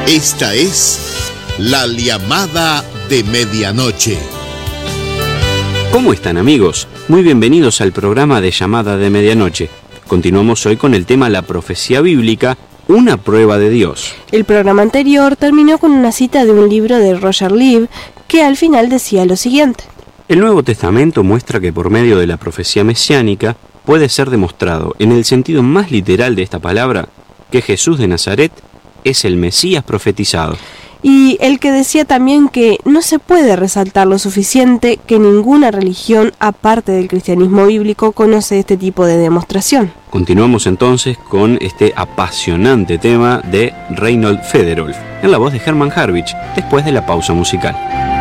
Esta es La Llamada de Medianoche. ¿Cómo están, amigos? Muy bienvenidos al programa de Llamada de Medianoche. Continuamos hoy con el tema La profecía bíblica, una prueba de Dios. El programa anterior terminó con una cita de un libro de Roger Leeb que al final decía lo siguiente. El Nuevo Testamento muestra que por medio de la profecía mesiánica puede ser demostrado, en el sentido más literal de esta palabra, que Jesús de Nazaret es el Mesías profetizado. Y el que decía también que no se puede resaltar lo suficiente que ninguna religión, aparte del cristianismo bíblico, conoce este tipo de demostración. Continuamos entonces con este apasionante tema de Reinhold Federolf, en la voz de Hermann Harwich, después de la pausa musical.